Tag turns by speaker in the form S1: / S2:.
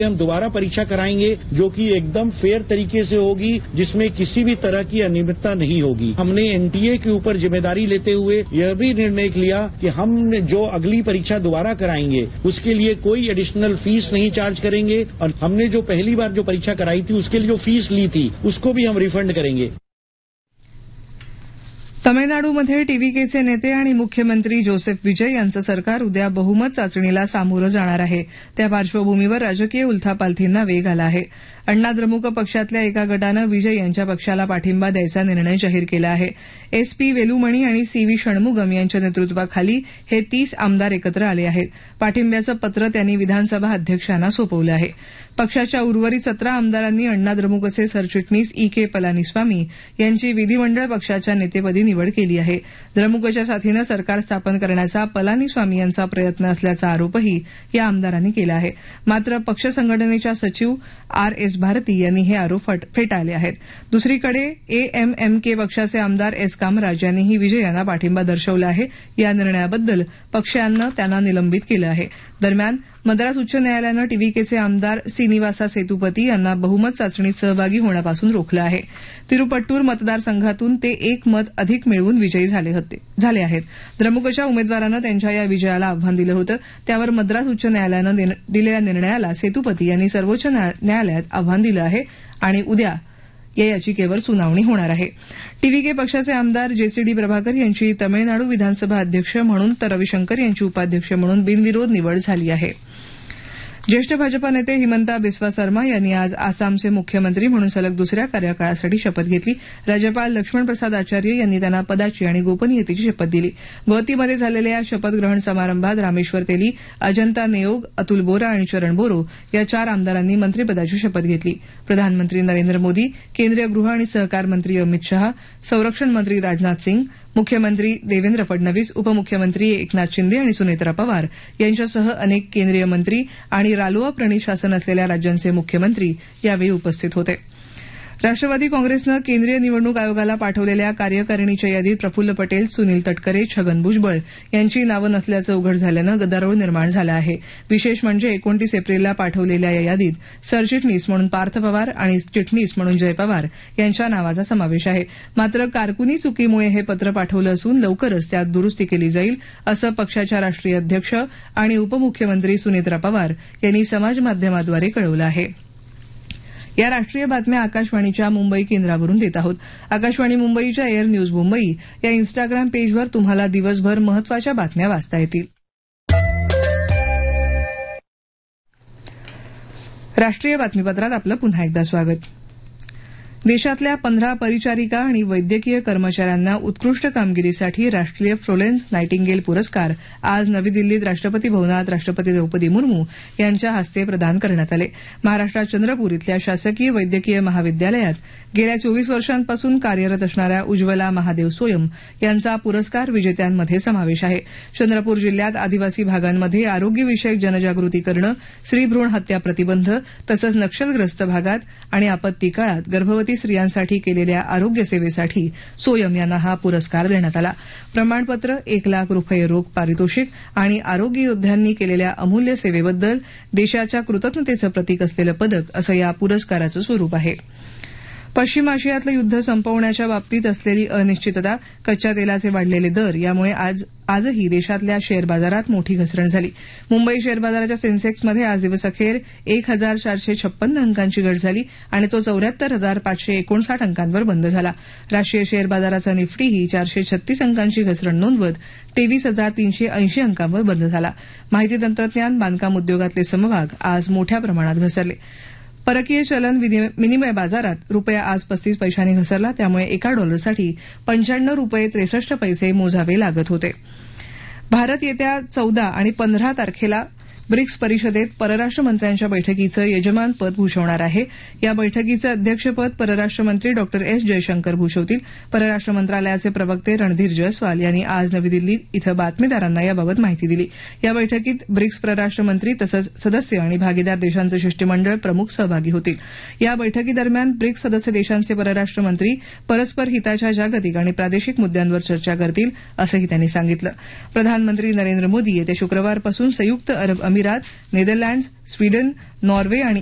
S1: हम दोबारा परीक्षा कराएंगे जो कि एकदम फेयर तरीके से होगी, जिसमें किसी भी तरह की अनियमितता नहीं होगी। हमने एनटीए के ऊपर जिम्मेदारी लेते हुए यह भी निर्णय लिया कि हम जो अगली परीक्षा दोबारा कराएंगे उसके लिए कोई एडिशनल फीस नहीं चार्ज करेंगे और हमने जो पहली बार जो परीक्षा कराई थी उसके लिए जो फीस ली थी उसको भी हम रिफंड करेंगे।
S2: तमिळनाडूमध्ये टीव्हीकेचे नेते आणि मुख्यमंत्री जोसेफ विजय यांचं सरकार उद्या बहुमत चाचणीला सामोरं जाणार आहे। त्या पार्श्वभूमीवर राजकीय उलथापालथींना वेग आला आहे। अण्णा द्रमुक पक्षातल्या एका गटानं विजय यांच्या पक्षाला पाठिंबा द्यायचा निर्णय जाहीर केला आहे। एस.पी. वेलुमणी आणि सी.व्ही. षण्मुगम यांच्या नेतृत्वाखाली हे 30 आमदार एकत्र आले आहेत। पाठिंब्याचं पत्र त्यांनी विधानसभा अध्यक्षांना सोपवलं आहे। पक्षाच्या उर्वरित 17 आमदारांनी अण्णा द्रमुकचे सरचिटणीस ई.के. पलानीस्वामी यांची विधिमंडळ पक्षाच्या नेतेपदी निवड केली आहे। द्रमुकच्या साथीनं सरकार स्थापन करण्याचा पलानीस्वामी यांचा प्रयत्न असल्याचा आरोपही या आमदारांनी केला आहे। मात्र पक्ष संघटनेच्या सचिव आर.एस. भारती यांनी हे आरोप फेटाळले आहेत। दुसरीकडे एएमएमके पक्षाचे आमदार एस कामराज यांनीही विजय यांना पाठिंबा दर्शवला आहे। या निर्णयाबद्दल पक्षानं त्यांना निलंबित केलं आहे। दरम्यान मद्रास उच्च न्यायालयानं टीव्हीकेचे आमदार श्रीनिवासा सेतुपती यांना बहुमत चाचणीत सहभागी होण्यापासून रोखलं आहे। तिरुपट्टूर मतदारसंघातून ते 1 मत अधिक मिळवून विजयी झाले आहेत। द्रमुकच्या उमेदवारानं त्यांच्या या विजयाला आव्हान दिलं होतं, त्यावर मद्रास उच्च न्यायालयानं दिलेल्या निर्णयाला सेतुपती यांनी सर्वोच्च न्यायालयात आव्हान दिलं आहे आणि उद्या या याचिकेवर सुनावणी होणार आहे। टीव्हीके पक्षाचे आमदार जेसीडी प्रभाकर यांची तमिळनाडू विधानसभा अध्यक्ष म्हणून तर रविशंकर यांची उपाध्यक्ष म्हणून बिनविरोध निवड झाली आहे। ज्येष्ठ भाजपा नेते हिमंता बिस्वा सर्मा यांनी आज आसामचे मुख्यमंत्री म्हणून सलग दुसऱ्या कार्यकाळासाठी शपथ घेतली। राज्यपाल लक्ष्मण प्रसाद आचार्य यांनी त्यांना पदाची आणि गोपनीयतेची शपथ दिली। गुवाहाटीमध्ये झालेल्या या शपथग्रहण समारंभात रामेश्वर तेली, अजंता नेओग, अतुल बोरा आणि चरण बोरो या 4 आमदारांनी मंत्रिपदाची शपथ घेतली। प्रधानमंत्री नरेंद्र मोदी, केंद्रीय गृह आणि सहकार मंत्री अमित शहा, संरक्षण मंत्री राजनाथ सिंग, मुख्यमंत्री देवेंद्र फडणवीस, उपमुख्यमंत्री एकनाथ शिंदे आणि सुनेत्रा पवार यांच्यासह अनेक केंद्रीय मंत्री आणि रालोआ प्रणीत शासन असलेल्या राज्यांचे मुख्यमंत्री यावेळी उपस्थित होते। राष्ट्रवादी काँग्रेसनं केंद्रीय निवडणूक आयोगाला पाठवलेल्या कार्यकारिणीच्या यादीत प्रफुल्ल पटेल, सुनील तटकरे, छगन भुजबळ यांची नावं नसल्याचं उघड झाल्यानं गदारोळ निर्माण झाला आहे। विशेष म्हणजे 29 एप्रिलला पाठवलेल्या या यादीत सरचिटणीस म्हणून पार्थ पवार आणि चिटणीस म्हणून जय पवार यांच्या नावाचा समावेश आहे। मात्र कारकुनी चुकीमुळे हे पत्र पाठवलं असून लवकरच त्यात दुरुस्ती केली जाईल असं पक्षाच्या राष्ट्रीय अध्यक्ष आणि उपमुख्यमंत्री सुनेत्रा पवार यांनी समाजमाध्यमाद्वारे कळवलं आहे। या राष्ट्रीय बातम्या आकाशवाणीच्या मुंबई केंद्रावरून देत आहोत। आकाशवाणी मुंबईच्या एअर न्यूज मुंबई या इन्स्टाग्राम पेजवर तुम्हाला दिवसभर महत्त्वाच्या बातम्या वाचता येतील। राष्ट्रीय बातमीपत्रात आपलं पुन्हा एकदा स्वागत। देशातल्या 15 परिचारिका आणि वैद्यकीय कर्मचाऱ्यांना उत्कृष्ट कामगिरीसाठी राष्ट्रीय फ्लोरेन्स नायटिंगेल पुरस्कार आज नवी दिल्लीत राष्ट्रपती भवनात राष्ट्रपती द्रौपदी मुर्मू यांच्या हस्ते प्रदान करण्यात आले। महाराष्ट्रात चंद्रपूर इथल्या शासकीय वैद्यकीय महाविद्यालयात गेल्या 24 वर्षांपासून कार्यरत असणाऱ्या उज्ज्वला महादेव सोयम यांचा पुरस्कार विजेत्यांमध्ये समावेश आहे। चंद्रपूर जिल्ह्यात आदिवासी भागांमध्ये आरोग्यविषयक जनजागृती करणं, स्त्रीभ्रूण हत्या प्रतिबंध तसंच नक्षलग्रस्त भागात आणि आपत्ती काळात गर्भवती स्त्रियांसाठी केलेल्या आरोग्य सेवेसाठी सोयम यांना हा पुरस्कार देण्यात आला। प्रमाणपत्र, 1 लाख रुपये रोख पारितोषिक आणि आरोग्य योद्ध्यांनी केलेल्या अमूल्य सेवेबद्दल देशाच्या कृतज्ञतेचं प्रतीक असलेलं पदक असं या पुरस्काराचं स्वरूप आहे। पश्चिम आशियातलं युद्ध संपवण्याच्या बाबतीत असलेली अनिश्चितता, कच्च्या तेलाचे वाढलेले दर यामुळे आजही देशातल्या शेअर बाजारात मोठी घसरण झाली। मुंबई शेअर बाजाराच्या सेन्सेक्समध्ये आज दिवसअखेर 1456 अंकांची घट झाली आणि तो 74,559 अंकांवर बंद झाला। राष्ट्रीय शेअर बाजाराचा निफ्टीही 436 अंकांची घसरण नोंदवत 23,380 अंकांवर बंद झाला। माहिती तंत्रज्ञान, बांधकाम उद्योगातले समभाग आज मोठ्या प्रमाणात घसरले। परकीय चलन विनिमय बाजारात रुपया आज 35 पैशांनी घसरला, त्यामुळे एका डॉलरसाठी 95 रुपये 63 पैसे मोजावे लागत होते। भारत येत्या 14 आणि 15 तारखेला ब्रिक्स परिषदेत परराष्ट्र मंत्र्यांच्या बैठकीचं यजमानपद भूषवणार आहे। या बैठकीचं अध्यक्षपद परराष्ट्र मंत्री डॉ एस जयशंकर भूषवतील। परराष्ट्र मंत्रालयाचे प्रवक्ते रणधीर जयस्वाल यांनी आज नवी दिल्ली इथं बातमीदारांना याबाबत माहिती दिली। या बैठकीत ब्रिक्स परराष्ट्र मंत्री तसंच सदस्य आणि भागीदार देशांचं शिष्टमंडळ प्रमुख सहभागी होतील। या बैठकीदरम्यान ब्रिक्स सदस्य देशांचे परराष्ट्र मंत्री परस्पर हिताच्या जागतिक आणि प्रादेशिक मुद्द्यांवर चर्चा करतील असंही त्यांनी सांगितलं। प्रधानमंत्री नरेंद्र मोदी येत्या शुक्रवारपासून संयुक्त अरब अमिरात नेदरलँड्स स्वीडन नॉर्वे आणि